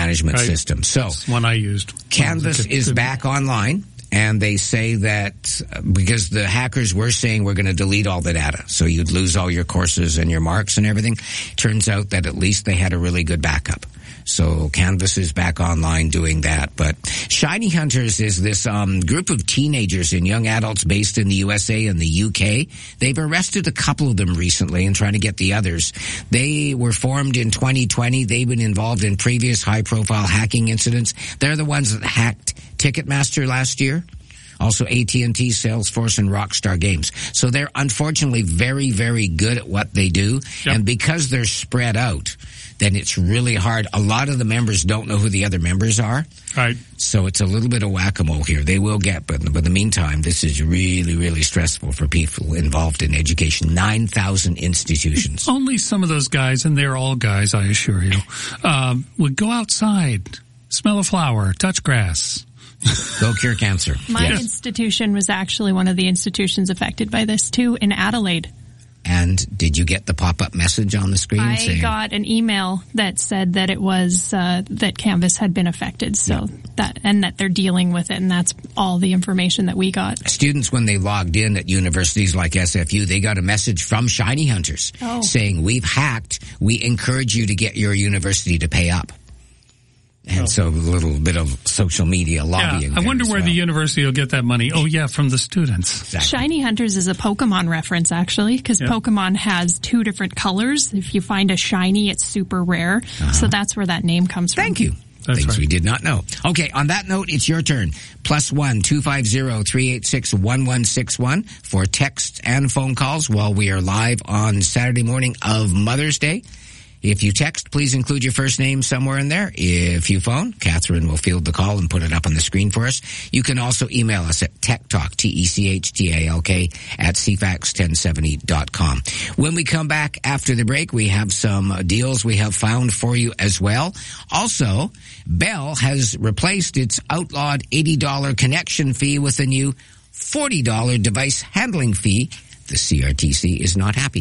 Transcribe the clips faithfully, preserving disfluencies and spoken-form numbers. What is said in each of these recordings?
management right. system. So, that's one I used. Canvas good, is good. back online. And they say that uh, because the hackers were saying we're going to delete all the data, so you'd lose all your courses and your marks and everything. Turns out that at least they had a really good backup. So Canvas is back online doing that. But Shiny Hunters is this um group of teenagers and young adults based in the U S A and the U K. They've arrested a couple of them recently and trying to get the others. They were formed in twenty twenty. They've been involved in previous high-profile hacking incidents. They're the ones that hacked Ticketmaster last year. Also A T and T, Salesforce, and Rockstar Games. So they're unfortunately very, very good at what they do. Yep. And because they're spread out, then it's really hard. A lot of the members don't know who the other members are. Right. So it's a little bit of whack-a-mole here. They will get, but, but in the meantime, this is really, really stressful for people involved in education. nine thousand institutions. Only some of those guys, and they're all guys, I assure you, um, would go outside, smell a flower, touch grass. Go cure cancer. My yes. institution was actually one of the institutions affected by this too, in Adelaide. And did you get the pop-up message on the screen? I saying, got an email that said that it was uh, that Canvas had been affected, so yeah. that and that they're dealing with it, and that's all the information that we got. Students, when they logged in at universities like S F U, they got a message from Shiny Hunters oh. saying, "We've hacked. We encourage you to get your university to pay up." And oh. so a little bit of social media lobbying. Yeah, I wonder where well. the university will get that money. Oh, yeah, from the students. Exactly. Shiny Hunters is a Pokemon reference, actually, because yeah. Pokemon has two different colors. If you find a shiny, it's super rare. Uh-huh. So that's where that name comes from. Thank you. That's Things right. we did not know. Okay, on that note, it's your turn. Plus one, two five zero, three eight six, one one six one for texts and phone calls while we are live on Saturday morning of Mother's Day. If you text, please include your first name somewhere in there. If you phone, Catherine will field the call and put it up on the screen for us. You can also email us at techtalk, T E C H T A L K, at c fax ten seventy dot com. When we come back after the break, we have some deals we have found for you as well. Also, Bell has replaced its outlawed eighty dollars connection fee with a new forty dollars device handling fee. The C R T C is not happy.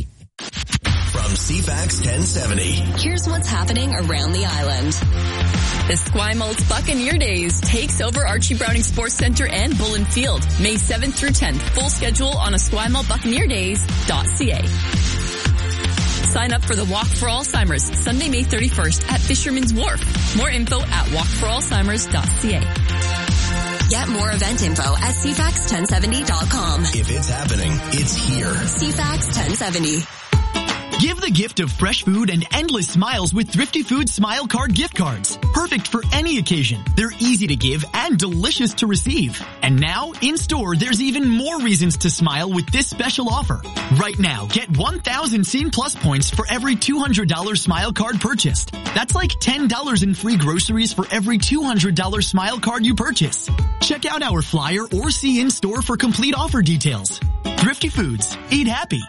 From C FAX ten seventy. Here's what's happening around the island. The Esquimalt Buccaneer Days takes over Archie Browning Sports Center and Bullen Field, May seventh through tenth. Full schedule on esquimalt buccaneer days dot c a. Sign up for the Walk for Alzheimer's, Sunday, May thirty-first at Fisherman's Wharf. More info at walk for alzheimers dot c a. Get more event info at c fax ten seventy dot com. If it's happening, it's here. C FAX ten seventy. Give the gift of fresh food and endless smiles with Thrifty Foods Smile Card gift cards. Perfect for any occasion. They're easy to give and delicious to receive. And now, in store, there's even more reasons to smile with this special offer. Right now, get one thousand Scene Plus points for every two hundred dollars Smile Card purchased. That's like ten dollars in free groceries for every two hundred dollars Smile Card you purchase. Check out our flyer or see in store for complete offer details. Thrifty Foods. Eat happy.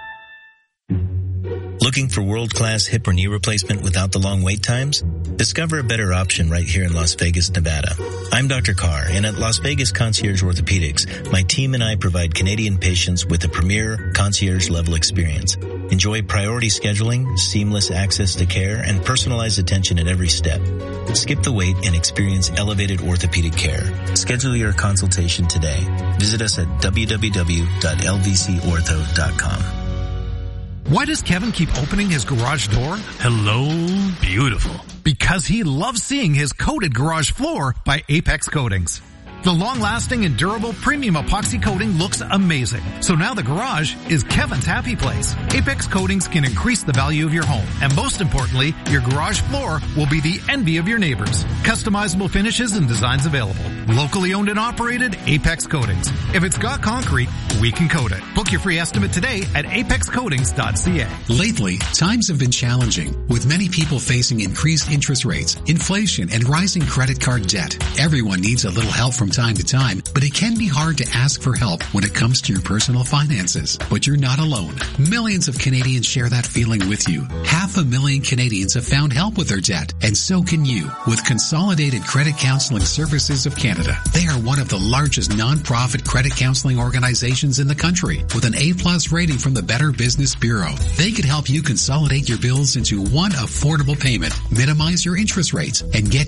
Looking for world-class hip or knee replacement without the long wait times? Discover a better option right here in Las Vegas, Nevada. I'm Doctor Carr, and at Las Vegas Concierge Orthopedics, my team and I provide Canadian patients with a premier concierge-level experience. Enjoy priority scheduling, seamless access to care, and personalized attention at every step. Skip the wait and experience elevated orthopedic care. Schedule your consultation today. Visit us at w w w dot l v c ortho dot com. Why does Kevin keep opening his garage door? Hello, beautiful. Because he loves seeing his coated garage floor by Apex Coatings. The long-lasting and durable premium epoxy coating looks amazing. So now the garage is Kevin's happy place. Apex Coatings can increase the value of your home. And most importantly, your garage floor will be the envy of your neighbors. Customizable finishes and designs available. Locally owned and operated, Apex Coatings. If it's got concrete, we can coat it. Book your free estimate today at apex coatings dot c a. Lately, times have been challenging, with many people facing increased interest rates, inflation, and rising credit card debt. Everyone needs a little help from time to time, but it can be hard to ask for help when it comes to your personal finances. But you're not alone. Millions of Canadians share that feeling with you. Half a million Canadians have found help with their debt, and so can you with Consolidated Credit Counseling Services of Canada. They are one of the largest non-profit credit counseling organizations in the country with an A-plus rating from the Better Business Bureau. They could help you consolidate your bills into one affordable payment, minimize your interest rates, and get